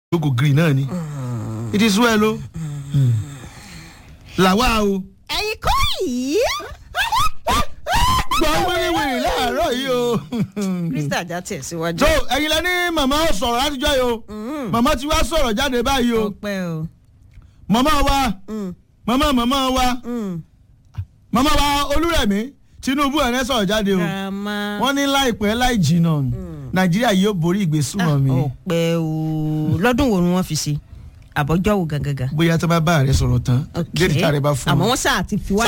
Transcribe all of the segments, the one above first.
go green náà ni it is well o làwa o. ẹ̀yin kọ́ yìí. gbọ́ wẹ́rẹ́wẹ́rẹ́ láàárọ̀ yìí o. Krista já tẹ̀ síwájú. so ẹ̀yin lẹ ní màmá sọ̀rọ̀ látijọ́ yìí o màmá ti wá sọ̀rọ̀ jáde báyìí o. ọpẹ́ o. màmá wa màmá wa Olúrẹ̀mí Tinubu ẹ̀rẹ́ sọ̀rọ̀ jáde o. wọ́n ní láìpẹ́ láì jìnnà Nàìjíríà yóò borí ìgbésùnmọ̀mí. ọpẹ́ o lọ́dún wo ni wọ́n fi sí àbọ̀jọ́ wo gangan. bóyá tó bá bá rẹ sọ̀rọ̀ tán déètì tá a rẹ bá fún un. àmọ́ wọ́n sáà ti fi wá.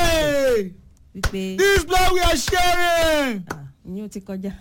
this blood we are sharing. ìyẹn ti kọjá.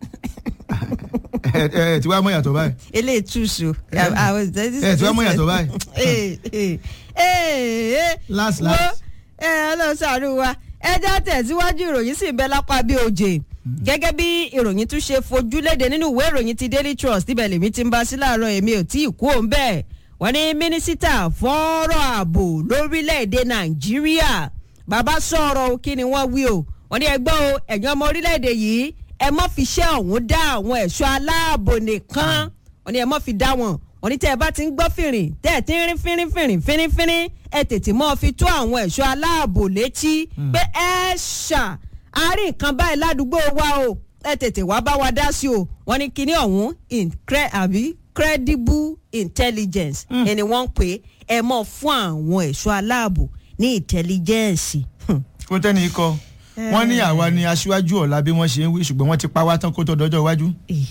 ẹ ti wá mọ̀ yàtọ̀ báyìí. eléyìí túṣu. ẹ ti wá mọ̀ yàtọ̀ báyìí. last. ọlọ́run ṣàánú wa ẹjọ́ tẹ̀síwájú ìròyìn sì ń bẹ lápá bí òjè gẹ́gẹ́ bí ìròyìn tún ṣe fojú léde nínú ìwé ìròyìn ti Daily Trust ibẹ̀ lèmi ti ń bá sí láàárọ̀ èmi ò tí ì kú òun bẹ́ẹ̀ wọ́n ní mínísítà fọ́rọ̀ ààbò lórílẹ̀‐èdè Nàìjíríà bàbá sọ̀rọ̀ kí ni wọ́n wí o wọ́n ní ẹgbẹ́ o ẹ̀yin ọmọ orílẹ̀‐èdè yìí ẹ má fi iṣẹ́ ọ̀hún dá àwọn ẹ̀ṣọ́ aláàbò nìkan wọ́n ní ẹ má fi dá wọn wọ́n ní tẹ́ ẹ bá ti ń gbọ́ fìrìn tẹ́ ẹ ti ń rí fínrín ẹ tètè mọ́ fi tó àwọn ẹ̀ṣọ́ aláàbò létí pé ẹ ṣà àárín nǹkan báyìí ládùúgbò wa o ẹ tètè wá bá wa dá sí o wọ́n ní kíní ọ̀hún credible intelligence ẹni wọ́n ń pè ẹ mọ̀ fún àwọn ẹ̀ṣọ́ aláàbò ní intelligence. kó tẹ́ni ikọ̀ wọ́n ní àwa ni aṣíwájú ọ̀la bí wọ́n ṣe ń wí ṣùgbọ́n wọ́n ti pa wá tán kó tó dọjọ́ iwájú.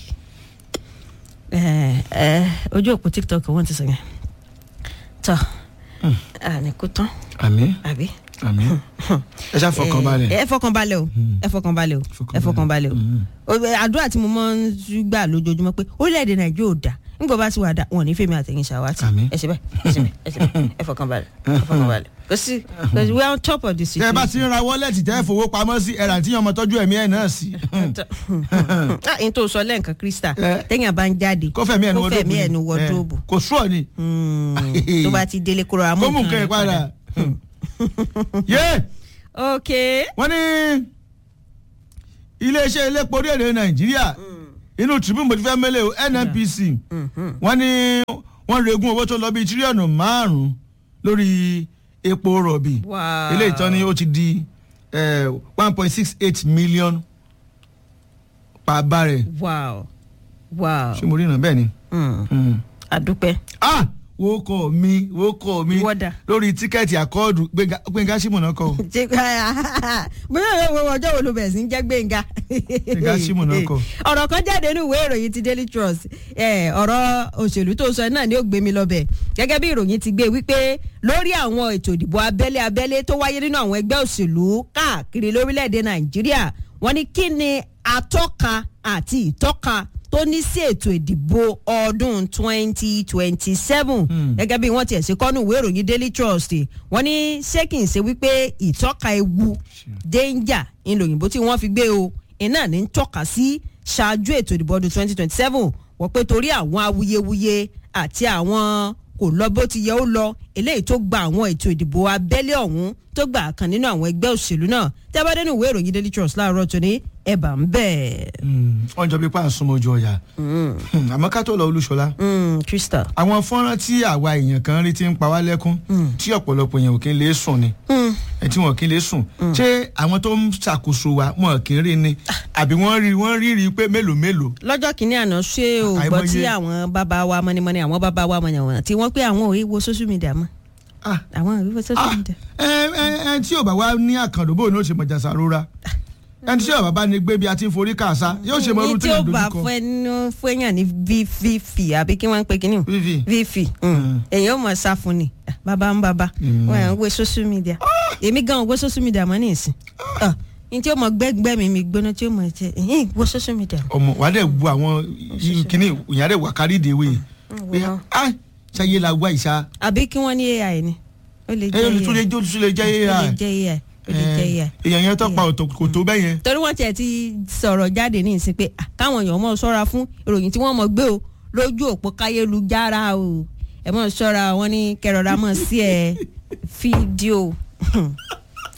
ojú òpó TikTok wọ́n ti sọ yẹn tọ́ àníkú tán. àmín àbí. àmín ẹ ṣá fọkànbalẹ̀. ẹ fọkànbalẹ̀ o àdúrà tí mo máa ń gbà lójoojúmọ́ pé orílẹ̀-èdè Nàìjíríà ò dá nígbà bá ti wà dá wọn ò ní fèmí àtẹ̀yìn ṣàwátì ẹ ṣe bẹ́ẹ̀ ẹ fọkànbalẹ̀ kò sí we are on top of the situation. tẹ bá ti ń ra wọ́lẹ̀tì tẹ́ fowópamọ́ sí ẹ̀rà tí ọmọ tọ́jú ẹ̀mí ẹ̀ náà sí. n tó sọ lẹ́ǹkan Krista tẹ́yìn bá ń jáde kó fẹ̀mí ẹnu wọ́dróòbù kò sùọ́ ni. tó bá ti délé kúrò àmọ́ kó mú nǹkan ẹ̀ padà. ok. wọ́n ní iléeṣẹ́ elépo orílẹ̀-èdè Nàìjíríà inú Tribune mo ti fẹ́ mẹ́lẹ̀ o NNPC wọ́n ní wọ́n regún owó tó lọ bí tírílíọ̀nù 5 lórí epo rọ̀bì eléyìí tán ni ó ti di 1.68 million per barrel. wow. ṣé mo rí iná bẹ́ẹ̀ ni. àdúpẹ́. wo kọ mi lórí tíkẹ́ẹ̀tì àkọọ́dù Gbénga Ṣímọ̀nà kọ. bóyá ọjọ́ wo ló bẹ̀rẹ̀ sí ń jẹ́ Gbénga. Gbénga Ṣímọ̀nà kọ. ọ̀rọ̀ kan jáde nínú ìwé ìròyìn ti Daily Trust ọ̀rọ̀ òṣèlú tó sọ náà ni ó gbé mi lọ́bẹ̀ gẹ́gẹ́ bí ìròyìn ti gbé wípé lórí àwọn ètò ìdìbò abẹ́lé tó wáyé nínú àwọn ẹgbẹ́ òṣèlú káàkiri lórílẹ̀‐èdè Nàìjíríà wọ́n ní kí ni atọ́ka àti ìtọ́ka tó ní sí ètò ìdìbò ọdún 2027 gẹ́gẹ́ bí wọ́n tiẹ̀ ṣe kọ́nù ìwé ìròyìn Daily Trust wọ́n ní ṣé kì í ṣe wípé ìtọ́ka ewu danger ìlòyìnbó tí wọ́n fi gbé o iná ní ń tọ́ka sí ṣáájú ètò ìdìbò ọdún 2027 wọ́n pé torí àwọn awuyewuye àti àwọn kò lọ bó ti yẹ ó lọ eléyìí tó gba àwọn ètò ìdìbò abẹ́lé ọ̀hún tó gbà kan nínú àwọn ẹgbẹ́ òṣèlú náà tẹ́ bá dénú ìwé ìròyìn Daily Trust láàárọ̀ tó ní ẹ̀bà ń bẹ̀. wọ́n jọ bí pa àsomọ́ ojú ọ̀yà àmọ́ ká tó lọ Olúṣọlá. Crystal. àwọn fọ́nrán tí àwa èèyàn kan rí ti ń pa wá lẹ́kún tí ọ̀pọ̀lọpọ̀ èèyàn ò kí ń lè sùn ni tí wọn kì í lè sùn ṣé àwọn tó ń ṣàkóso wa wọn kì í rí ni àbí wọ́n rí pé mélòó. lọ́jọ́ kìíní àná ṣé o gbọ́ tí àwọn bàbá wa mọ́nimọ́ni àwọn bàbá wa mọ̀nyàwọ̀n tí wọ́n pé àwọn ò rí wo social media mọ́ àwọn ò rí wo social media. ẹ tí ò bá wá ní àkàndó bóun ní ó ṣe mọ̀jà sàrora ẹni tí ọba bá ní gbé bí a ti ń forí kàṣá yóò ṣe mọ orú tí yóò ìdójúkọ. ní tí ó bá fún èèyàn ní vv àbí kí wọ́n ń pè kí ni vv èèyàn ò mọ̀ sá fún ni bàbá ń bàbá wọ́n ń wo social media èmi gan wo social media mọ́ ní ìsìn ní tí ó mọ gbẹ́gbẹ́ mi gbóná tí ó mọ jẹ wo social media. ọmọ wàá dẹ̀ bu àwọn kìnnì ìyá dẹ̀ wà kárí ìdèwé pé ṣayé la wá ìṣá. àbí kí wọ́n ní AI ni ó lè jẹ́ AI èèyàn yẹn tó pa kò tó bẹ́ẹ̀ yẹn. torí wọ́n tiẹ̀ ti sọ̀rọ̀ jáde ní ìsìn pé káwọn èèyàn mọ̀ ṣọ́ra fún ìròyìn tí wọ́n mọ̀ gbé o lójú òpó káyélujára o ẹ̀ mọ̀ ṣọ́ra wọn ní kẹrọ̀ra mọ̀ sí ẹ̀ fídíò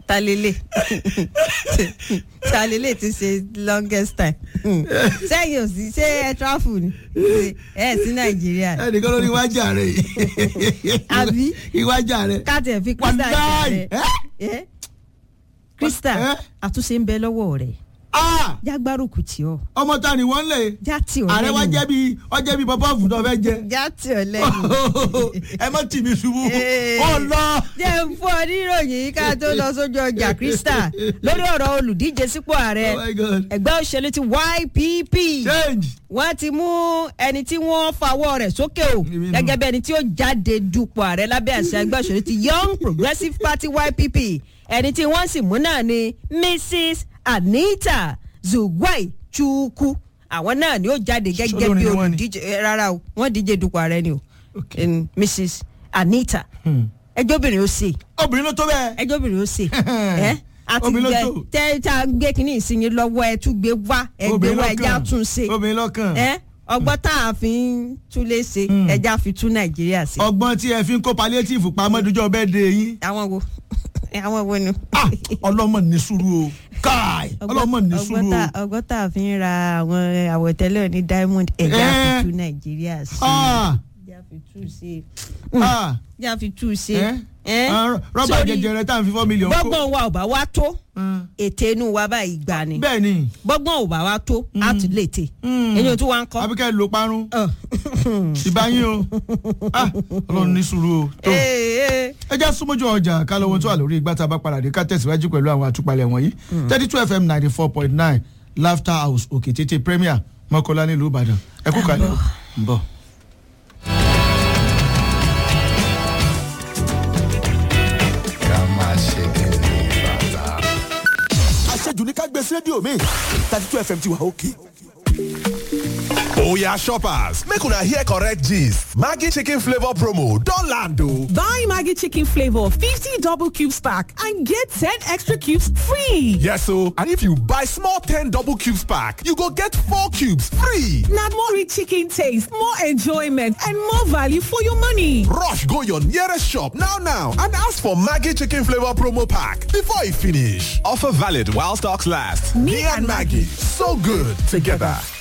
talele ti ṣe longest time sẹ́yìn òsì ṣé ẹ travel ni ẹ sí nàìjíríà. ẹnìkan ló ní iwájà rẹ yìí. àbí iwájà rẹ. káàtì ẹ̀ fi Krista rẹ Krista àtúnṣe ń bẹ lọ́wọ́ rẹ̀ jágbárùkù tí ọ. ọmọ ta ni wọ́n lè. já tí ọ lẹ́yìn. ààrẹ wa jẹ́ bí bàbá òfúdọ̀ fẹ́ jẹ. já tí ọ lẹ́yìn. ẹ má tì mí ṣubú. ó lọ. jẹ́ ń fún ọ níròyìn ká tó lọ sójú ọjà Krista lórí ọ̀rọ̀ olùdíje sípò ààrẹ ẹgbẹ́ òṣèlú ti YPP. wọ́n ti mú ẹni tí wọ́n fawọ́ rẹ̀ sókè o gẹ́gẹ́ bí ẹni tí ó jáde dupò ààrẹ lábẹ́ àṣẹ ẹgbẹ́ òṣèlú ti Young Progressive Party YPP ẹni tí wọ́n sì mú náà ni Mrs. Anita Zugwai Chukwu àwọn náà ni ó jáde gẹ́gẹ́ bí olùdíje rárá o wọ́n díje dupò ààrẹ ni o Mrs. Anita ẹjọ́ obìnrin ó ṣe. obìnrin ló tó bẹ́ẹ̀. ẹjọ́ obìnrin ó ṣe. àti gbẹ tá a gbé kínní ìsinyìí lọ́wọ́ ẹ tún gbé wá ẹgbẹ́ wa ẹja tún ṣe. obìnrin lọ́kàn. ọgbọ́n tá a fi ń túlé ṣe ẹja fi tún Nàìjíríà ṣe. ọgbọ́n tí ẹ fi ń kó palliative pamọ́ dújọ́ bẹ́ẹ̀ de yín. àwọn wo ni. ọlọ́mọ ní sùúrù o káì ọlọ́mọ ní sùúrù o. ọgbọ́n tá a fi ń ra àwọn àwọ̀tẹ́lẹ̀ ní Diamond ẹja fi tún Nàìjíríà ṣe. ẹja fi tún ṣe. ẹja fi tún ṣe. rọ́bà jẹjẹrẹ tá à ń fi 4 million kó. gbọ́gbọ́n wa ò bá wa tó ètè inú wa báyìí gbà ni. bẹ́ẹ̀ni. gbọ́gbọ́n ò bá wa tó a tún lè tè. èyí tó wá ń kọ́. àbíkẹ́ ló parun. ìbáyín o ọlọ́run ní sùúrù o. ẹ jẹ́ súnmọ́jú ọjà ká lọ́wọ́ tó wà lórí igbá tá a bá padà dé ká tẹ̀síwájú pẹ̀lú àwọn àtúpalẹ̀ wọ̀nyí 32 FM 94.9 Laughter House òkè tètè Premier Mọ́kọ́lá nílùú Ìbàdàn ẹ kú kalẹ̀ ń bọ̀. àṣejù ní ká gbé sí rédíò mi 32 FM ti wà òkè. Oya shoppers, make una hear correct gist. Maggi chicken flavor promo don land o. Buy Maggi chicken flavor 50 double cubes pack and get 10 extra cubes free. Yes o, and if you buy small 10 double cubes pack, you go get 4 cubes free. Na more rich chicken taste, more enjoyment and more value for your money. Rush go your nearest shop now and ask for Maggi chicken flavor promo pack before e finish. Offer valid while stocks last. Me and Maggi, so good together.